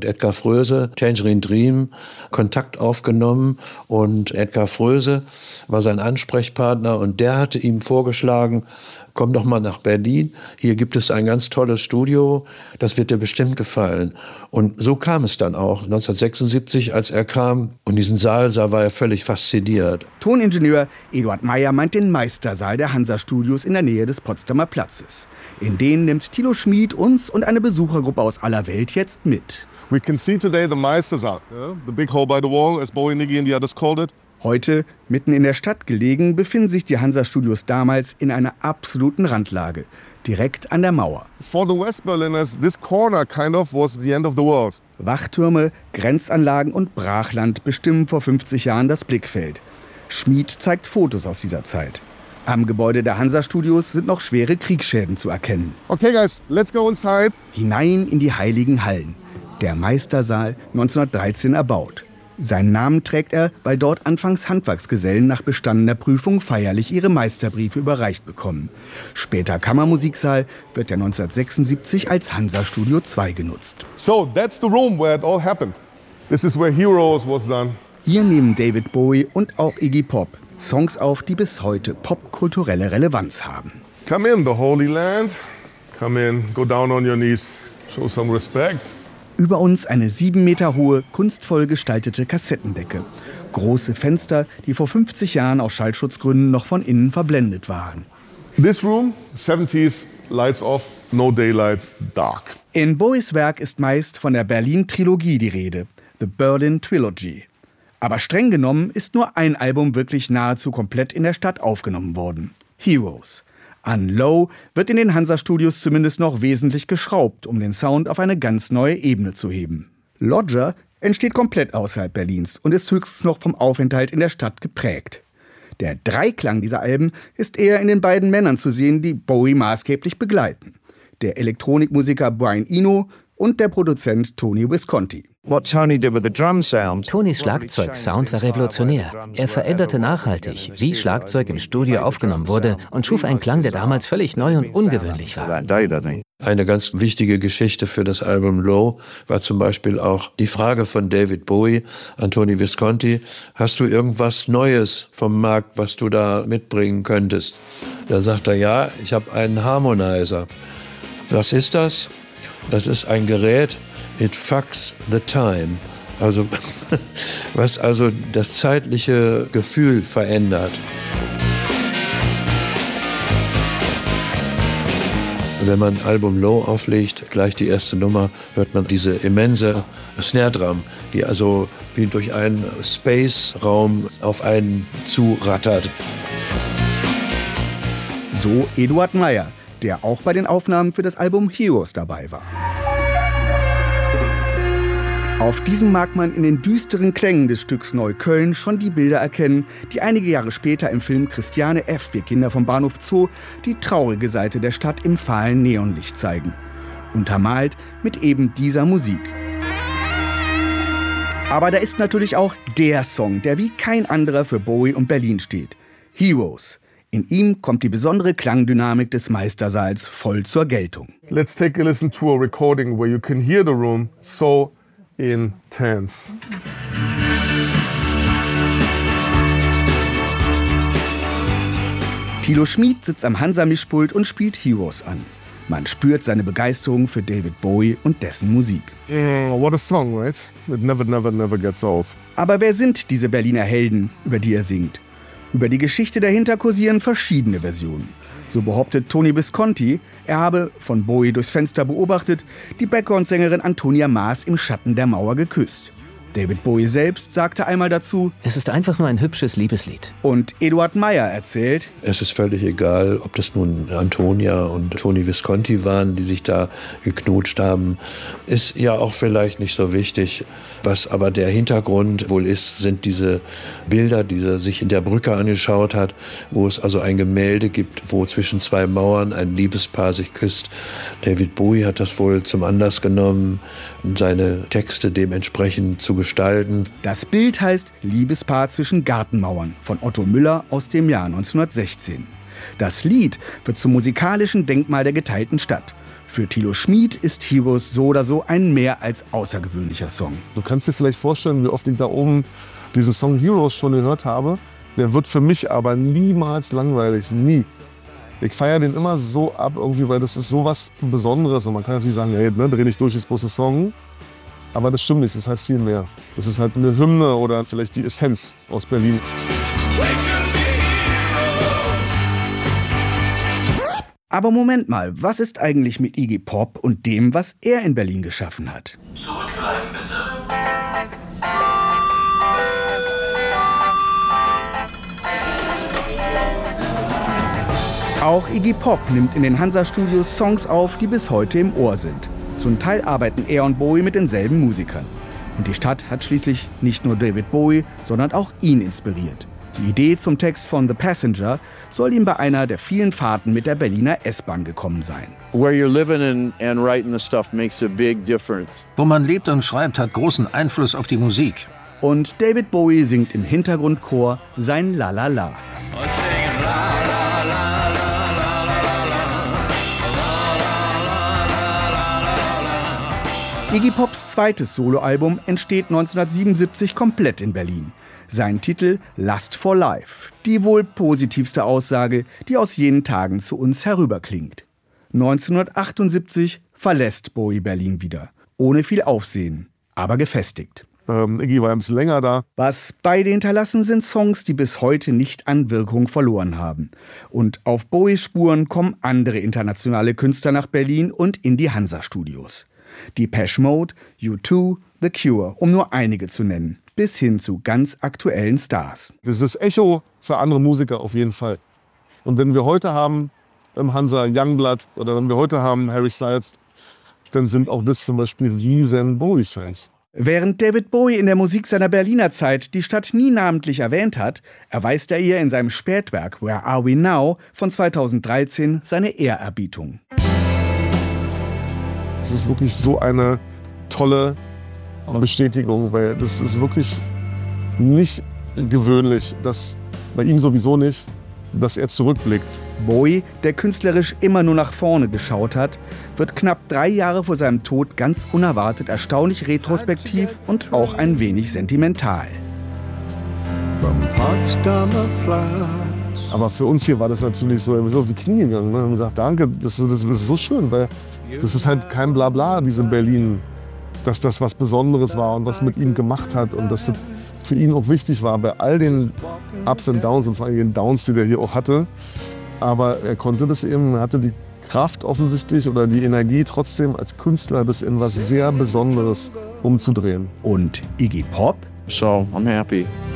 und Edgar Froese, Tangerine Dream, Kontakt aufgenommen. Und Edgar Froese war sein Ansprechpartner und der hatte ihm vorgeschlagen, komm doch mal nach Berlin, hier gibt es ein ganz tolles Studio, das wird dir bestimmt gefallen. Und so kam es dann auch. 1976, als er kam und diesen Saal sah, war er völlig fasziniert. Toningenieur Eduard Meyer meint den Meistersaal der Hansa-Studios in der Nähe des Potsdamer Platzes. In den nimmt Thilo Schmid uns und eine Besuchergruppe aus aller Welt jetzt mit. We can see today the Meistersaal, the big hole by the wall, as Bowie, Niggy and the others called it. Heute, mitten in der Stadt gelegen, befinden sich die Hansa-Studios damals in einer absoluten Randlage, direkt an der Mauer. For the West Berliners, this corner kind of was the end of the world. Wachtürme, Grenzanlagen und Brachland bestimmen vor 50 Jahren das Blickfeld. Schmid zeigt Fotos aus dieser Zeit. Am Gebäude der Hansa-Studios sind noch schwere Kriegsschäden zu erkennen. Okay guys, let's go inside. Hinein in die heiligen Hallen. Der Meistersaal, 1913 erbaut. Seinen Namen trägt er, weil dort anfangs Handwerksgesellen nach bestandener Prüfung feierlich ihre Meisterbriefe überreicht bekommen. Später Kammermusiksaal wird er 1976 als Hansa-Studio 2 genutzt. So, that's the room where it all happened. This is where Heroes was done. Hier nehmen David Bowie und auch Iggy Pop Songs auf, die bis heute popkulturelle Relevanz haben. Come in, the Holy Land. Come in, go down on your knees, show some respect. Über uns eine 7 Meter hohe, kunstvoll gestaltete Kassettendecke. Große Fenster, die vor 50 Jahren aus Schallschutzgründen noch von innen verblendet waren. This room, 70s, lights off, no daylight, dark. In Bowies Werk ist meist von der Berlin-Trilogie die Rede, The Berlin Trilogy. Aber streng genommen ist nur ein Album wirklich nahezu komplett in der Stadt aufgenommen worden. Heroes. An Low wird in den Hansa-Studios zumindest noch wesentlich geschraubt, um den Sound auf eine ganz neue Ebene zu heben. Lodger entsteht komplett außerhalb Berlins und ist höchstens noch vom Aufenthalt in der Stadt geprägt. Der Dreiklang dieser Alben ist eher in den beiden Männern zu sehen, die Bowie maßgeblich begleiten. Der Elektronikmusiker Brian Eno und der Produzent Tony Visconti. Tonys Schlagzeugsound war revolutionär. Er veränderte nachhaltig, wie Schlagzeug im Studio aufgenommen wurde und schuf einen Klang, der damals völlig neu und ungewöhnlich war. Eine ganz wichtige Geschichte für das Album Low war zum Beispiel auch die Frage von David Bowie an Tony Visconti: Hast du irgendwas Neues vom Markt, was du da mitbringen könntest? Da sagt er: Ja, ich habe einen Harmonizer. Was ist das? Das ist ein Gerät, it fucks the time. Also, was also das zeitliche Gefühl verändert. Wenn man ein Album Low auflegt, gleich die erste Nummer, hört man diese immense Snare Drum, die also wie durch einen Space-Raum auf einen zurattert. So Eduard Meyer, der auch bei den Aufnahmen für das Album Heroes dabei war. Auf diesem mag man in den düsteren Klängen des Stücks Neukölln schon die Bilder erkennen, die einige Jahre später im Film Christiane F., wir Kinder vom Bahnhof Zoo, die traurige Seite der Stadt im fahlen Neonlicht zeigen. Untermalt mit eben dieser Musik. Aber da ist natürlich auch der Song, der wie kein anderer für Bowie und Berlin steht. Heroes. In ihm kommt die besondere Klangdynamik des Meistersaals voll zur Geltung. Let's take a listen to a recording where you can hear the room so intense. Thilo Schmid sitzt am Hansa-Mischpult und spielt Heroes an. Man spürt seine Begeisterung für David Bowie und dessen Musik. What a song, right? It never gets old. Aber wer sind diese Berliner Helden, über die er singt? Über die Geschichte dahinter kursieren verschiedene Versionen. So behauptet Tony Visconti, er habe, von Bowie durchs Fenster beobachtet, die Background-Sängerin Antonia Maas im Schatten der Mauer geküsst. David Bowie selbst sagte einmal dazu: Es ist einfach nur ein hübsches Liebeslied. Und Eduard Meyer erzählt: Es ist völlig egal, ob das nun Antonia und Tony Visconti waren, die sich da geknutscht haben. Ist ja auch vielleicht nicht so wichtig. Was aber der Hintergrund wohl ist, sind diese Bilder, die er sich in der Brücke angeschaut hat, wo es also ein Gemälde gibt, wo zwischen zwei Mauern ein Liebespaar sich küsst. David Bowie hat das wohl zum Anlass genommen, seine Texte dementsprechend zu gestalten. Das Bild heißt Liebespaar zwischen Gartenmauern von Otto Müller aus dem Jahr 1916. Das Lied wird zum musikalischen Denkmal der geteilten Stadt. Für Thilo Schmid ist Heroes so oder so ein mehr als außergewöhnlicher Song. Du kannst dir vielleicht vorstellen, wie oft ich da oben diesen Song Heroes schon gehört habe. Der wird für mich aber niemals langweilig, nie. Ich feiere den immer so ab, irgendwie, weil das ist so was Besonderes. Und man kann natürlich sagen, hey, ne, dreh nicht durch, ist bloß ein Song. Aber das stimmt nicht, das ist halt viel mehr. Das ist halt eine Hymne oder vielleicht die Essenz aus Berlin. Aber Moment mal, was ist eigentlich mit Iggy Pop und dem, was er in Berlin geschaffen hat? Zurückbleiben bitte. Auch Iggy Pop nimmt in den Hansa-Studios Songs auf, die bis heute im Ohr sind. Zum Teil arbeiten er und Bowie mit denselben Musikern. Und die Stadt hat schließlich nicht nur David Bowie, sondern auch ihn inspiriert. Die Idee zum Text von The Passenger soll ihm bei einer der vielen Fahrten mit der Berliner S-Bahn gekommen sein. Where you're living and writing the stuff makes a big difference. Wo man lebt und schreibt, hat großen Einfluss auf die Musik. Und David Bowie singt im Hintergrundchor sein La La La. Iggy Pops zweites Soloalbum entsteht 1977 komplett in Berlin. Sein Titel Lust for Life, die wohl positivste Aussage, die aus jenen Tagen zu uns herüberklingt. 1978 verlässt Bowie Berlin wieder, ohne viel Aufsehen, aber gefestigt. Iggy war ein bisschen länger da. Was beide hinterlassen, sind Songs, die bis heute nicht an Wirkung verloren haben. Und auf Bowies Spuren kommen andere internationale Künstler nach Berlin und in die Hansa-Studios. Depeche Mode, U2, The Cure, um nur einige zu nennen, bis hin zu ganz aktuellen Stars. Das ist Echo für andere Musiker auf jeden Fall. Und wenn wir heute haben im Hansa Youngblood oder wenn wir heute haben Harry Styles, dann sind auch das zum Beispiel riesen Bowie-Fans. Während David Bowie in der Musik seiner Berliner Zeit die Stadt nie namentlich erwähnt hat, erweist er ihr in seinem Spätwerk Where Are We Now von 2013 seine Ehrerbietung. Es ist wirklich so eine tolle Bestätigung, weil das ist wirklich nicht gewöhnlich, dass bei ihm sowieso nicht, dass er zurückblickt. Bowie, der künstlerisch immer nur nach vorne geschaut hat, wird knapp 3 Jahre vor seinem Tod ganz unerwartet erstaunlich retrospektiv und auch ein wenig sentimental. Aber für uns hier war das natürlich so, wir sind auf die Knie gegangen und haben gesagt, danke, das ist so schön, weil das ist halt kein Blabla, diese Berlin, dass das was Besonderes war und was mit ihm gemacht hat und dass das für ihn auch wichtig war bei all den Ups und Downs und vor allem den Downs, die er hier auch hatte. Aber er konnte das eben, hatte die Kraft offensichtlich oder die Energie trotzdem als Künstler, das in was sehr Besonderes umzudrehen. Und Iggy Pop? So, I'm happy.